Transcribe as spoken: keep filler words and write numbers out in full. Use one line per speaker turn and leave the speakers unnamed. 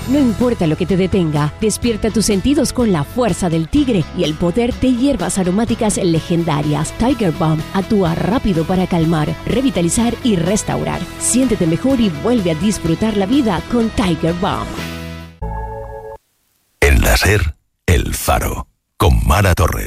No importa lo que te detenga, despierta tus sentidos con la fuerza del tigre y el poder de hierbas aromáticas legendarias. Tiger Balm actúa rápido para calmar, revitalizar y restaurar. Siéntete mejor y vuelve a disfrutar la vida con Tiger Balm.
En la SER, El Faro, con Mara Torres.